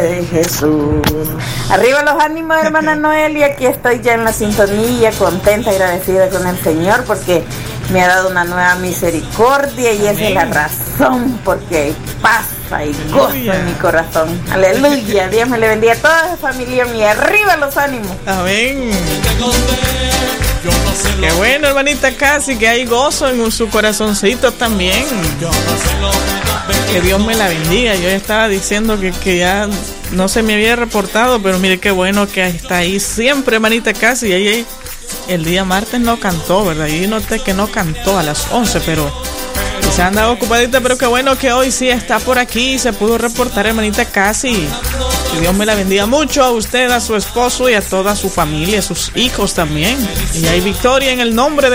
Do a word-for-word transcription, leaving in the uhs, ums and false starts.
de Jesús. Arriba los ánimos, hermana Noelia. Aquí estoy ya en la sintonía, contenta, agradecida con el Señor porque me ha dado una nueva misericordia y esa es la razón porque hay paz y gozo en mi corazón. Aleluya. Dios me le bendiga a toda la familia mía. Arriba los ánimos. Amén. Qué bueno, hermanita Casi, que hay gozo en su corazoncito también. Que Dios me la bendiga. Yo estaba diciendo que, que ya no se me había reportado, pero mire qué bueno que está ahí siempre, hermanita Casi. Y ahí el día martes no cantó, ¿verdad? Y noté que no cantó a las once, pero se andaba ocupadita, pero qué bueno que hoy sí está por aquí y se pudo reportar, hermanita Casi. Que Dios me la bendiga mucho a usted, a su esposo y a toda su familia, a sus hijos también. Y hay victoria en el nombre de